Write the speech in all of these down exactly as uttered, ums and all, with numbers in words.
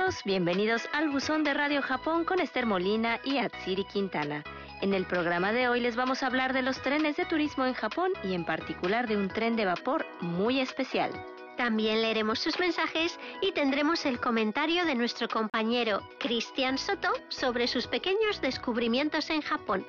amigos, bienvenidos al Buzón de Radio Japón con Esther Molina y Atsiri Quintana. En el programa de hoy les vamos a hablar de los trenes de turismo en Japón y en particular de un tren de vapor muy especial. También leeremos sus mensajes y tendremos el comentario de nuestro compañero Cristian Soto sobre sus pequeños descubrimientos en Japón.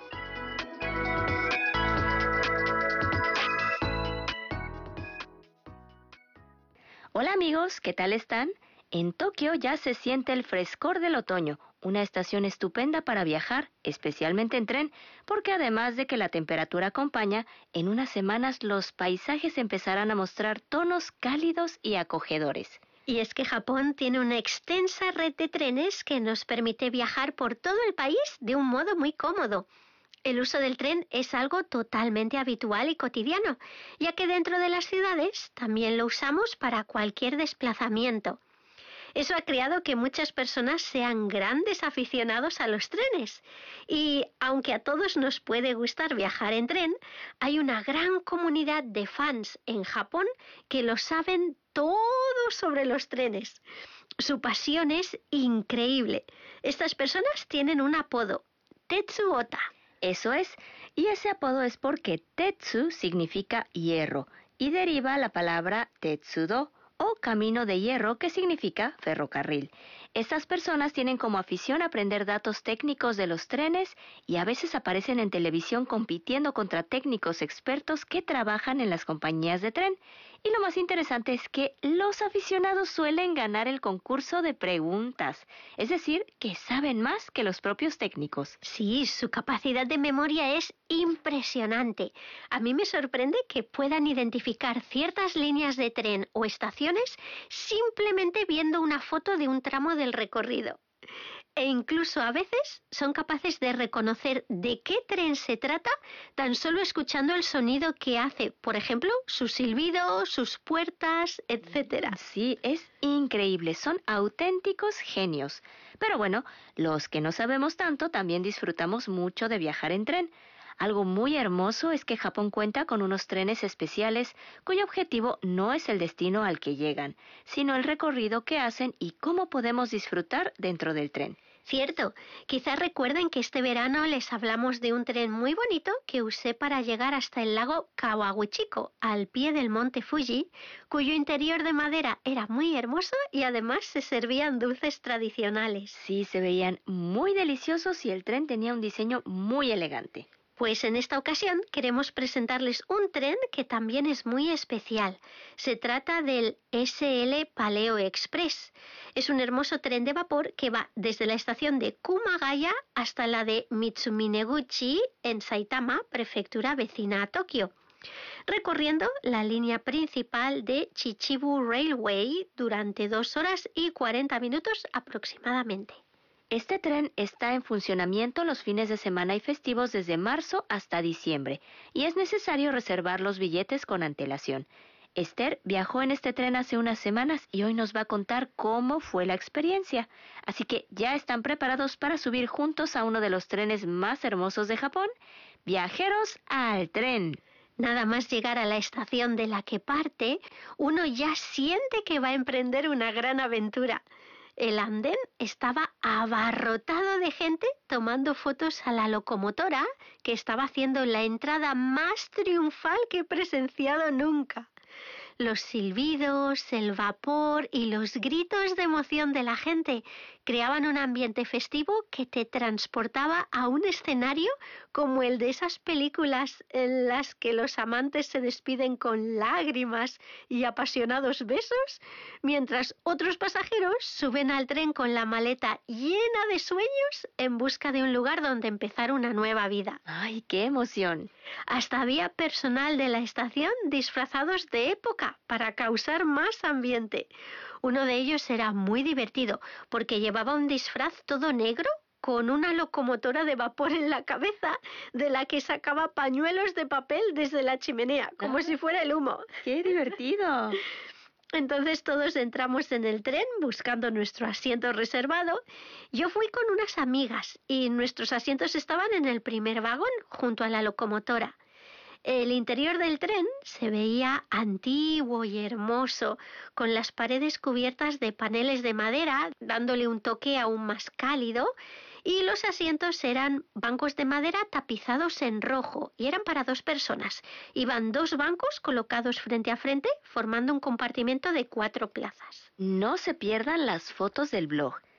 Hola amigos, ¿qué tal están? En Tokio ya se siente el frescor del otoño, una estación estupenda para viajar, especialmente en tren, porque además de que la temperatura acompaña, en unas semanas los paisajes empezarán a mostrar tonos cálidos y acogedores. Y es que Japón tiene una extensa red de trenes que nos permite viajar por todo el país de un modo muy cómodo. El uso del tren es algo totalmente habitual y cotidiano, ya que dentro de las ciudades también lo usamos para cualquier desplazamiento. Eso ha creado que muchas personas sean grandes aficionados a los trenes. Y aunque a todos nos puede gustar viajar en tren, hay una gran comunidad de fans en Japón que lo saben todo sobre los trenes. Su pasión es increíble. Estas personas tienen un apodo, Tetsuota. Eso es, y ese apodo es porque Tetsu significa hierro y deriva la palabra Tetsudo, o camino de hierro, que significa ferrocarril. Estas personas tienen como afición aprender datos técnicos de los trenes y a veces aparecen en televisión compitiendo contra técnicos expertos que trabajan en las compañías de tren. Y lo más interesante es que los aficionados suelen ganar el concurso de preguntas, es decir, que saben más que los propios técnicos. Sí, su capacidad de memoria es impresionante. A mí me sorprende que puedan identificar ciertas líneas de tren o estaciones simplemente viendo una foto de un tramo del recorrido. E incluso a veces son capaces de reconocer de qué tren se trata tan solo escuchando el sonido que hace, por ejemplo, su silbido, sus puertas, etcétera. Sí, es increíble, son auténticos genios. Pero bueno, los que no sabemos tanto también disfrutamos mucho de viajar en tren. Algo muy hermoso es que Japón cuenta con unos trenes especiales cuyo objetivo no es el destino al que llegan, sino el recorrido que hacen y cómo podemos disfrutar dentro del tren. Cierto, quizás recuerden que este verano les hablamos de un tren muy bonito que usé para llegar hasta el lago Kawaguchiko, al pie del monte Fuji, cuyo interior de madera era muy hermoso y además se servían dulces tradicionales. Sí, se veían muy deliciosos y el tren tenía un diseño muy elegante. Pues en esta ocasión queremos presentarles un tren que también es muy especial. Se trata del S L Paleo Express. Es un hermoso tren de vapor que va desde la estación de Kumagaya hasta la de Mitsumineguchi en Saitama, prefectura vecina a Tokio, recorriendo la línea principal de Chichibu Railway durante dos horas y cuarenta minutos aproximadamente. Este tren está en funcionamiento los fines de semana y festivos desde marzo hasta diciembre y es necesario reservar los billetes con antelación. Esther viajó en este tren hace unas semanas y hoy nos va a contar cómo fue la experiencia. Así que ya están preparados para subir juntos a uno de los trenes más hermosos de Japón. ¡Viajeros al tren! Nada más llegar a la estación de la que parte, uno ya siente que va a emprender una gran aventura. El andén estaba abarrotado de gente tomando fotos a la locomotora que estaba haciendo la entrada más triunfal que he presenciado nunca. Los silbidos, el vapor y los gritos de emoción de la gente creaban un ambiente festivo que te transportaba a un escenario como el de esas películas en las que los amantes se despiden con lágrimas y apasionados besos, mientras otros pasajeros suben al tren con la maleta llena de sueños en busca de un lugar donde empezar una nueva vida. ¡Ay, qué emoción! Hasta había personal de la estación disfrazados de época para causar más ambiente. Uno de ellos era muy divertido porque llevaba un disfraz todo negro con una locomotora de vapor en la cabeza de la que sacaba pañuelos de papel desde la chimenea, como ah, si fuera el humo. ¡Qué divertido! Entonces todos entramos en el tren buscando nuestro asiento reservado. Yo fui con unas amigas y nuestros asientos estaban en el primer vagón junto a la locomotora. El interior del tren se veía antiguo y hermoso, con las paredes cubiertas de paneles de madera, dándole un toque aún más cálido, y los asientos eran bancos de madera tapizados en rojo y eran para dos personas. Iban dos bancos colocados frente a frente, formando un compartimento de cuatro plazas. No se pierdan las fotos del blog.